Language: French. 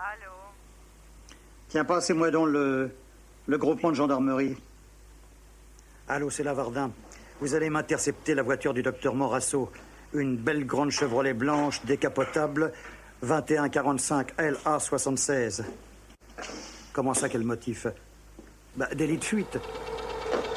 Allô? Tiens, passez-moi donc le groupement de gendarmerie. Allô, c'est Lavardin. Vous allez m'intercepter la voiture du docteur Morasso. Une belle grande Chevrolet blanche, décapotable, 2145 LA76. Comment ça, quel motif? Délit de fuite.